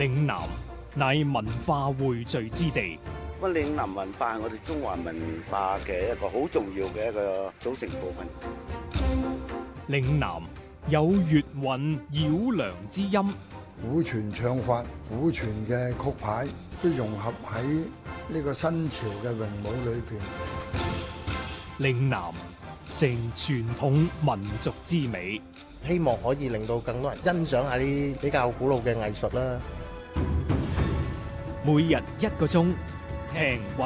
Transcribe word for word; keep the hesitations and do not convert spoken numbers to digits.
嶺南乃文化匯聚之地。 咁嶺南文化係我哋中華文化嘅一個好重要嘅一個組成部分。 嶺南有粵韻繞梁之音， 古傳唱法、古傳嘅曲牌都融合喺呢個新潮嘅詠舞裏邊。 嶺南成傳統民族之美， 希望可以令到更多人欣賞下啲比較古老嘅藝術啦。 每日一個鐘，聽